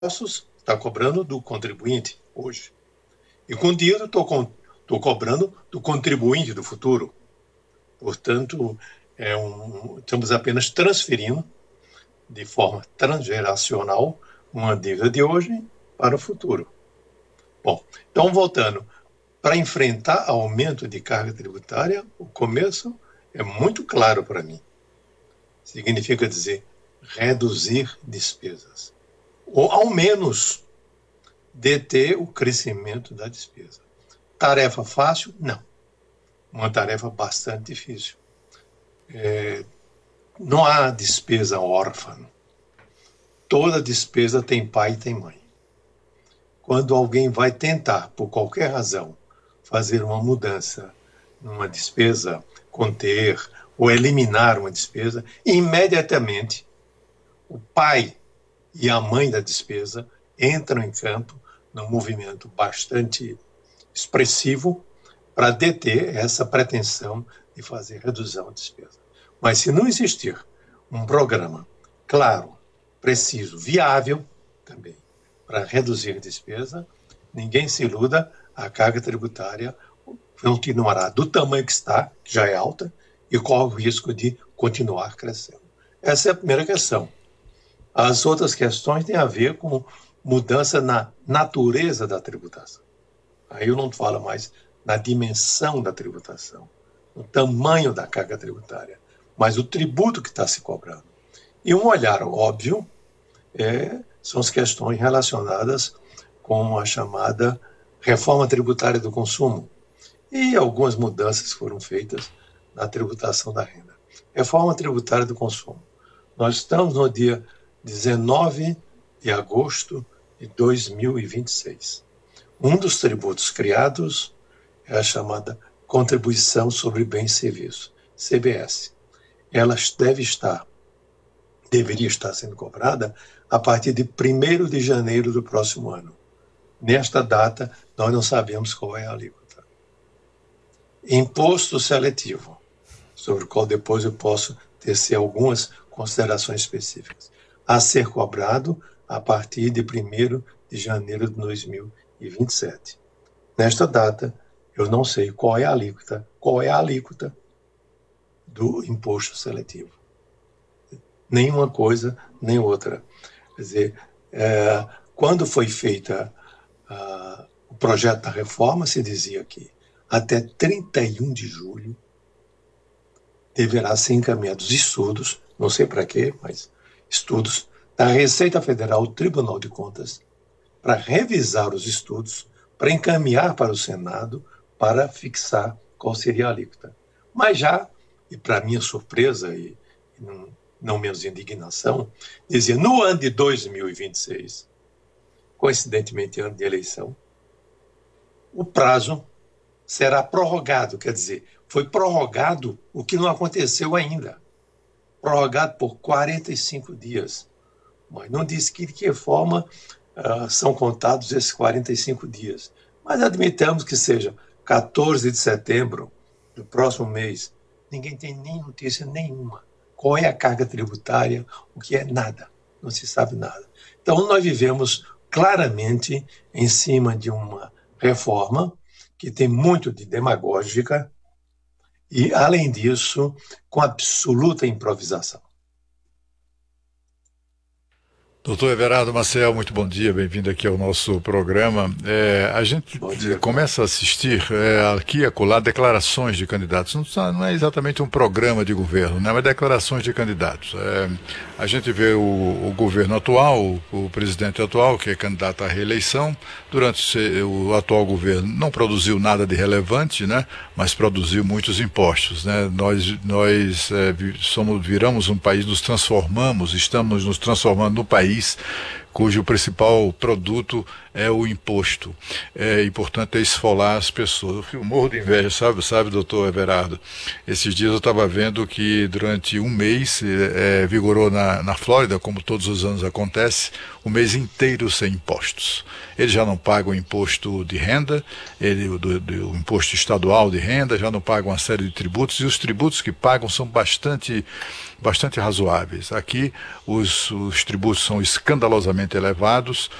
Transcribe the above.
impostos, está cobrando do contribuinte hoje. E com dinheiro estou cobrando do contribuinte do futuro. Portanto, estamos apenas transferindo de forma transgeracional uma dívida de hoje para o futuro. Bom, então voltando, para enfrentar aumento de carga tributária, o começo é muito claro para mim. Significa dizer reduzir despesas, ou ao menos deter o crescimento da despesa. Tarefa fácil? Não. Uma tarefa bastante difícil. Não há despesa órfã. Toda despesa tem pai e tem mãe. Quando alguém vai tentar, por qualquer razão, fazer uma mudança numa despesa, conter ou eliminar uma despesa, imediatamente o pai e a mãe da despesa entram em campo num movimento bastante expressivo para deter essa pretensão de fazer redução de despesa. Mas se não existir um programa claro, preciso, viável também para reduzir a despesa, ninguém se iluda, a carga tributária continuará do tamanho que está, que já é alta, e corre o risco de continuar crescendo. Essa é a primeira questão. As outras questões têm a ver com mudança na natureza da tributação. Aí eu não falo mais na dimensão da tributação, no tamanho da carga tributária, mas o tributo que está se cobrando. E um olhar óbvio são as questões relacionadas com a chamada reforma tributária do consumo e algumas mudanças foram feitas na tributação da renda. Reforma tributária do consumo. Nós estamos no dia 19 de agosto de 2026. Um dos tributos criados é a chamada Contribuição sobre Bens e Serviços, CBS. Ela deveria estar sendo cobrada a partir de 1º de janeiro do próximo ano. Nesta data, nós não sabemos qual é a alíquota. Imposto seletivo, sobre o qual depois eu posso tecer algumas considerações específicas, a ser cobrado a partir de 1º de janeiro de 2027. Nesta data, eu não sei qual é a alíquota do imposto seletivo. Nenhuma coisa, nem outra. Quer dizer, quando foi feita o projeto da reforma, se dizia que até 31 de julho deverá ser encaminhados estudos, não sei para quê, mas estudos da Receita Federal, Tribunal de Contas, para revisar os estudos, para encaminhar para o Senado, para fixar qual seria a alíquota. Mas já, e para minha surpresa e não menos indignação, dizia, no ano de 2026, coincidentemente ano de eleição, o prazo será prorrogado, quer dizer, foi prorrogado o que não aconteceu ainda, prorrogado por 45 dias. Mas não disse de que forma são contados esses 45 dias. Mas admitamos que seja 14 de setembro do próximo mês. Ninguém tem nem notícia nenhuma. Qual é a carga tributária? O que é? Nada. Não se sabe nada. Então, nós vivemos claramente em cima de uma reforma que tem muito de demagógica e, além disso, com absoluta improvisação. Doutor Everardo Maciel, muito bom dia, bem-vindo aqui ao nosso programa. A gente começa a assistir aqui e acolá declarações de candidatos. Não é exatamente um programa de governo, né, mas declarações de candidatos. A gente vê o governo atual, o presidente atual, que é candidato à reeleição. Durante o atual governo não produziu nada de relevante, né, mas produziu muitos impostos, né? Nós viramos um país, estamos nos transformando no país cujo principal produto é o imposto, e portanto é esfolar as pessoas. Eu morro de inveja, sabe, doutor Everardo? Esses dias eu estava vendo que durante um mês vigorou na Flórida, como todos os anos acontece, o mês inteiro sem impostos. Eles já não pagam imposto de renda, o imposto estadual de renda, já não pagam uma série de tributos, e os tributos que pagam são bastante razoáveis. Aqui os tributos são escandalosamente elevados,